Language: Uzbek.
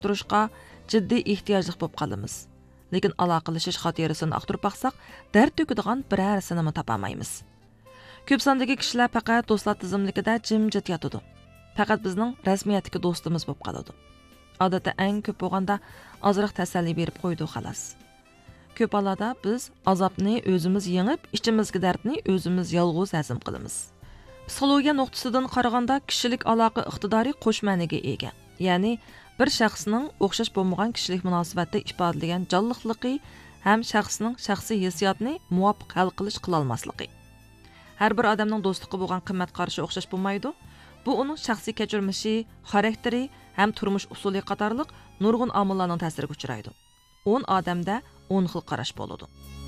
turishqa jiddiy ehtiyojli bo'lib qolamiz. Lekin aloqalashish xotirasini aqtirib baqsaq, dard to'kadigan birarasini topamaymiz. Ko'p sondagi kishilar faqat do'stlar tizimligida jimjit yotadi. Faqat bizning rasmiyatdagi do'stimiz bo'lib qoladi. Odatda eng ko'p bo'lganda ozroq tasalli berib qo'ydi xolos. Ko'p hollarda biz azobni o'zimiz yengib, ichimizga dardni o'zimiz yolg'iz hazm qilamiz. Psixologiya nuqtasidan qaraganda kishilik aloqa iqtidori qo'sh ma'noga ega. Ya'ni bir shaxsning o'xshash bo'lmagan kishilik munosabatda ifodalagan jonliqligi ham shaxsning shaxsiy hissiyotini muvofiq hal qilish qila olmasligi. Har bir odamning do'stligi bo'lgan qimmat qarashi o'xshash bo'lmaydi. Bu uning shaxsiy kechirmishi, xarakteri ham turmush usuli qatorliq nurg'un omillarning ta'siriga uchraydi. 10 odamda 10 xil qarash bo'ladi.